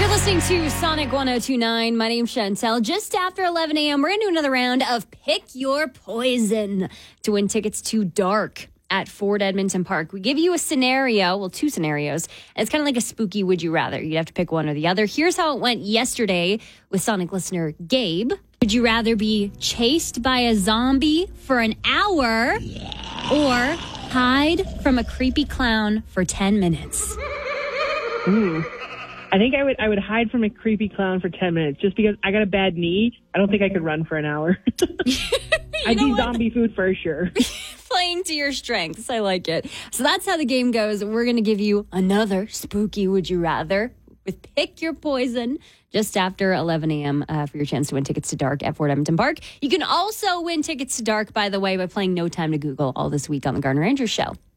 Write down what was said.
Listening to Sonic 1029. My name's Chantel. Just after 11 a.m., we're going to do another round of Pick Your Poison to win tickets to Dark at Ford Edmonton Park. We give you a scenario, well, two scenarios. And it's kind of like a spooky would you rather. You'd have to pick one or the other. Here's how it went yesterday with Sonic listener Gabe. Would you rather be chased by a zombie for an hour or hide from a creepy clown for 10 minutes? Ooh. I think I would hide from a creepy clown for 10 minutes just because I got a bad knee. I don't think I could run for an hour. I'd be zombie food for sure. Playing to your strengths. I like it. So that's how the game goes. We're going to give you another spooky would you rather with Pick Your Poison just after 11 a.m. For your chance to win tickets to Dark at Fort Edmonton Park. You can also win tickets to Dark, by the way, by playing No Time to Google all this week on the Gardner Andrews Show.